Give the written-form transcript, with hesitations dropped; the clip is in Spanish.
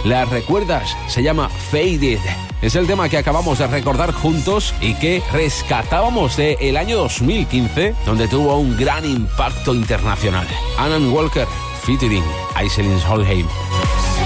¿La recuerdas? Se llama Faded. Es el tema que acabamos de recordar juntos y que rescatábamos del año 2015, donde tuvo un gran impacto internacional. Alan Walker featuring Aiselin Solheim.